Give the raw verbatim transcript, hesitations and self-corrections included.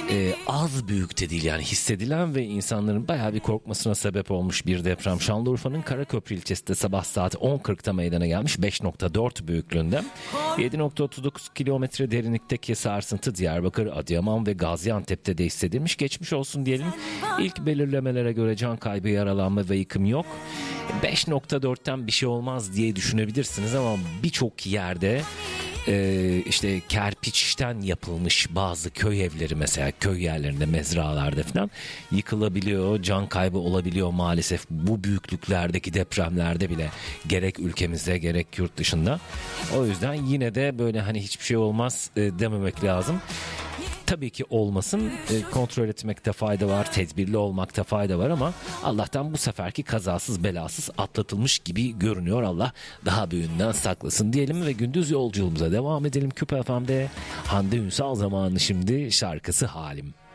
e, az büyük de değil, yani hissedilen ve insanların bayağı bir korkmasına sebep olmuş bir deprem. Şanlıurfa'nın Karaköprü ilçesinde sabah saat on kırkta meydana gelmiş, beş nokta dört büyüklüğünde. yedi nokta otuz dokuz kilometre derinlikteki sarsıntı Diyarbakır, Adıyaman ve Gaziantep'te de hissedilmiş. Geçmiş olsun diyelim. İlk belirlemelere göre can kaybı, yaralanma ve yıkım yok. beş nokta dörtten bir şey olmaz diye düşünebilirsiniz ama birçok yerde Ee, işte kerpiçten yapılmış bazı köy evleri, mesela köy yerlerinde, mezralarda falan yıkılabiliyor, can kaybı olabiliyor maalesef bu büyüklüklerdeki depremlerde bile, gerek ülkemizde gerek yurt dışında. O yüzden yine de böyle hani hiçbir şey olmaz e, dememek lazım. Tabii ki olmasın, e, kontrol etmekte fayda var, tedbirli olmakta fayda var ama Allah'tan bu seferki kazasız belasız atlatılmış gibi görünüyor. Allah daha büyüğünden saklasın diyelim ve gündüz yolculuğumuza devam edelim. Küpe F M'de Hande Ünsal zamanı şimdi, şarkısı Halim.